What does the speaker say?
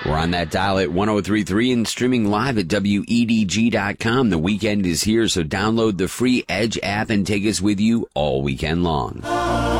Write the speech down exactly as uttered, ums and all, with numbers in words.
We're on that dial at one oh three point three and streaming live at W E D G dot com. The weekend is here, so download the free Edge app and take us with you all weekend long.